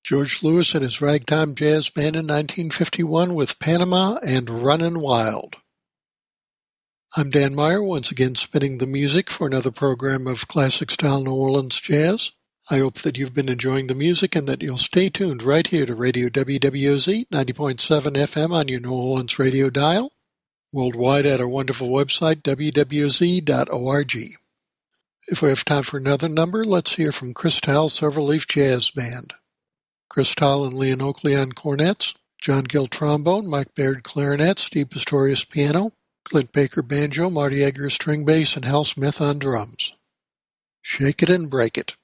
George Lewis and his ragtime jazz band in 1951 with Panama and Runnin' Wild. I'm Dan Meyer, once again spinning the music for another program of classic-style New Orleans jazz. I hope that you've been enjoying the music and that you'll stay tuned right here to Radio WWOZ 90.7 FM on your New Orleans radio dial, worldwide at our wonderful website, www.woz.org. If we have time for another number, let's hear from Chris Tal Silverleaf Jazz Band. Chris Tal and Leon Oakley on cornets, John Gill trombone, Mike Baird clarinet, Steve Pistorius piano, Clint Baker banjo, Marty Egger string bass, and Hal Smith on drums. Shake it and break it.